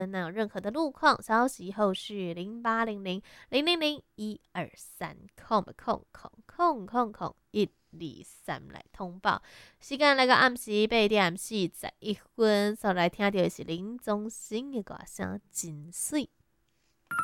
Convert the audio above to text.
那有任何的路况消息，后续0800000123123来通报。时间来到暗时8:41，所来听到的是林宗新的歌声《真水》。